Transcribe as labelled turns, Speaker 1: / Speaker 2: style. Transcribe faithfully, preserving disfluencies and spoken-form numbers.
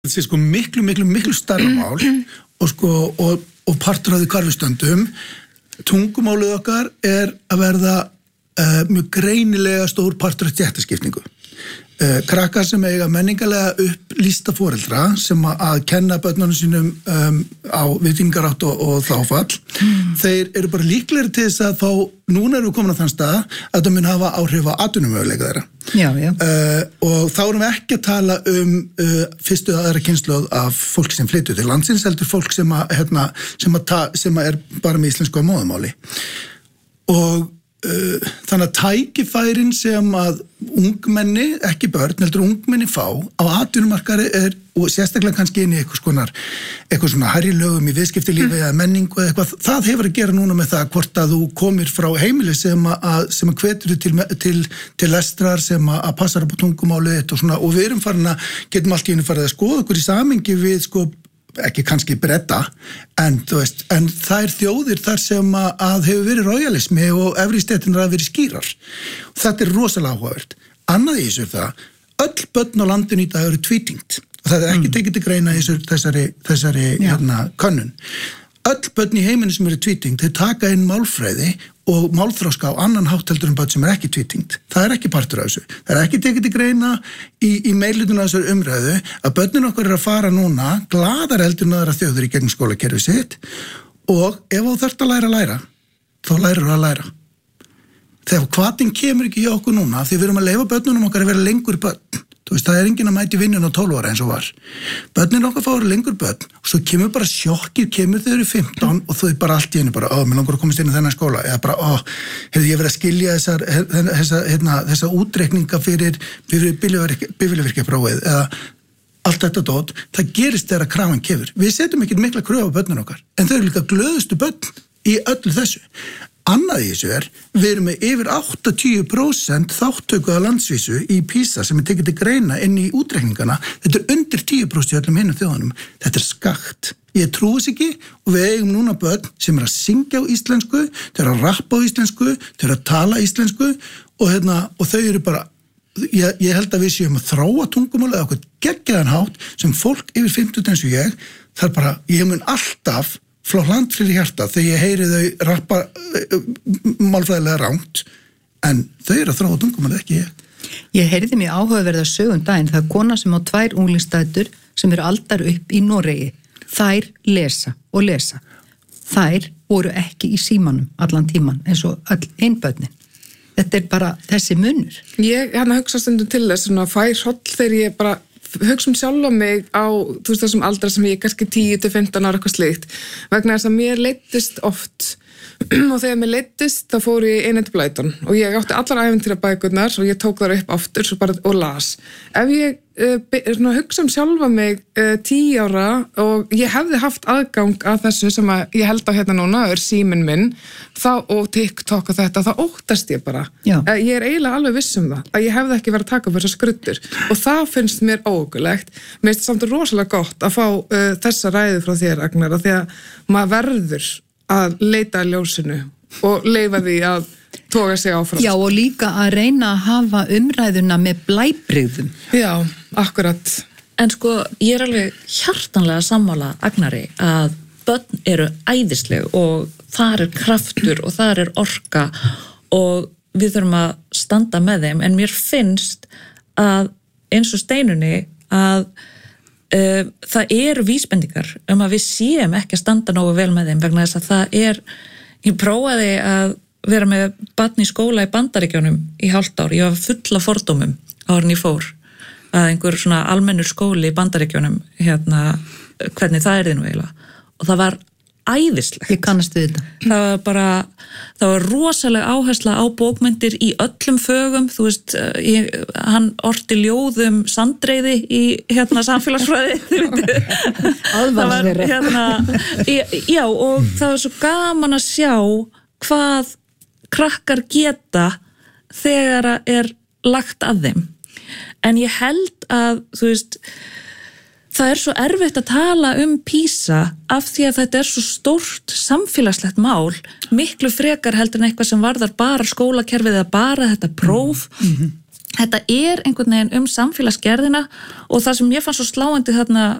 Speaker 1: þetta sé sko miklu, miklu, miklu stærra mál og sko, og, og partur af því hvar við stöndum. Tungumálið okkar er að verða uh, mjög greinilega stór partur af stéttaskiptingu. Uh, krakkar sem eiga menningarlega upplýsta foreldra sem að, að kenna börnunum sínum um, á vitingarátt og, og þáfall, mm. þeir eru bara líklegri til þess að þá, núna erum við komin á þann stað að það mun hafa áhrif á atvinnumöguleika þeirra.
Speaker 2: Já, já.
Speaker 1: Uh, og þá erum við ekki að tala um uh, fyrstu og aðra kynslóð af fólk sem flytur til landsins, heldur fólk sem að, hérna, sem að, ta, sem að er bara með íslensku á móðumáli. Og Uh, þannig að tækifærin sem að ungmenni, ekki börn, heldur ungmenni fá á atvinnumarkaði er, og sérstaklega kannski inn í eitthvað skonar, eitthvað svona hærri lögum í viðskiptilífi eða menningu eða eitthvað, það hefur að gera núna með það hvort að þú komir frá heimili sem að, sem að hvetur til, til, til lestrar, sem að, að passar upp á tungumálið þitt og svona, og við erum farin að, getum allt í einu farið að skoða okkur í samhengi við sko ekki kannski Breta, en þú veist, en það er þjóðir þar sem að, að hefur verið rojalismi og efri stéttinnar hafa verið skýrar. Og þetta er rosalega áhugavert. Annað í þessu er það, öll börn á landinu í dag eru tvítingt. Og það er ekki mm. tekið til greina í þessu, þessari, þessari hérna, könnun. Öll börn í heiminu sem eru tvítingt, þeir taka inn málfræði og málþróska á annan hátt heldur en börn sem er ekki tvítingt. Það er ekki partur af þessu. Það er ekki tekið til greina í, í meilutuna þessar umræðu að börnin okkar er að fara núna glaðar heldur en aðra þjóður í gegn skólakerfið sitt og ef þú þarft að læra að læra, þá lærir þú að læra. Þegar hvatinn kemur ekki hjá okkur núna, því við erum að leyfa börnunum okkar að vera lengur börn. Þú veist, það er enginn að mæti vinnun á tólf ára eins og var. Börnin okkar fáur lengur börn og svo kemur bara sjokkir, kemur þau eru fimmtán og þau bara allt í einu bara, ó, mér langar að komast inn í þennan skóla eða bara, ó, hefði ég verið að skilja þessar, þessa, hérna, þessa útreikninga fyrir, fyrir bifilvirkjaprófið eða allt þetta dót, það gerist þegar krafan kemur. Við setjum ekki mikla kröfu á börnin okkar, en þau eru líka glöðustu börn í öllu þessu. Annað í þessu er, við erum með yfir áttatíu prósent þáttöku að landsvísu í PISA sem er tekið til greina inn í útreikningana. Þetta er undir tíu prósent í öllum hinum þjóðunum. Þetta er skakt. Ég trúi þess ekki og við eigum núna börn sem er að syngja á íslensku, þeir eru að rappa á íslensku, þeir eru að tala íslensku og, hérna, og þau eru bara, ég, ég held að við séum að þróa tungumál eða okkur geggjaðan hátt sem fólk yfir fimmtugt eins og ég, það er bara, ég mun alltaf flá hland fyrir hjarta þegar ég heyri þau rappa uh, málfræðilega rangt en þau eru að þróa tungumál ekki ég.
Speaker 2: Ég heyrði mér áhugaverða sögum daginn, það er kona sem á tvær unglingsdætur sem eru aldar upp í Noregi. Þær lesa og lesa. Þær voru ekki í símanum allan tíman eins og all einbörnin. Þetta er bara þessi munur.
Speaker 3: Ég hérna hugsa stundum til þess svona fær hroll þegar ég bara hugsa um sjálf á mig á þú veist þessum aldra sem ég er kannski tíu til fimmtán ára eitthvað slíkt vegna þess að mér leiddist oft og þegar mér leiddist þá fór ég inn til Blæton og ég átti allar ævintýrabækurnar og ég tók þar upp aftur svo bara, og las. Ef ég uh, hugsa um sjálf á mig uh, tíu ára og ég hefði haft aðgang að þessu sem að ég held á hérna núna er síminn minn þá, og TikTok og þetta, þá óttast ég bara. Uh, ég er eiginlega alveg viss um það að ég hefði ekki verið að taka fyrir þessar skruddur og það finnst mér ógulegt. Mér finnst samt rosalega gott að fá uh, þessa ræðu frá þér, Agnar, af því að maður verður að leita að ljósinu og leyfa því að toga sig áfram.
Speaker 2: Já, og líka að reyna að hafa umræðuna með blæbrigðum.
Speaker 3: Já, akkurat.
Speaker 4: En sko, ég er alveg hjartanlega sammála Agnari að börn eru æðisleg og þar er kraftur og þar er orka og við þurfum að standa með þeim, en mér finnst að eins og Steinunni að Uh, það eru vísbendingar um að við séum ekki að standa nógu vel með þeim vegna þess að það er, ég prófaði að vera með barn í skóla í Bandaríkjunum í hálft ár, ég var full af fordómum árin ég fór að einhver svona almennur skóli í Bandaríkjunum hérna, hvernig það er þið nú eiginlega og það var æðislegt.
Speaker 2: Ég kannast við þetta.
Speaker 4: Það var bara, það var rosalega áhersla á bókmenntir í öllum fögum, þú veist, ég, hann orti ljóðum sandreiði í hérna samfélagsfræði, þú veit. Það var hérna, já, og það var svo gaman að sjá hvað krakkar geta þegar er lagt að þeim. En ég held að, þú veist, það er svo erfitt að tala um PISA af því að þetta er svo stórt samfélagslegt mál, miklu frekar heldur en eitthvað sem varðar bara skólakerfið eða bara þetta próf. Mm-hmm. þetta er einhvern veginn um samfélagsgerðina og það sem ég fann svo sláandi þarna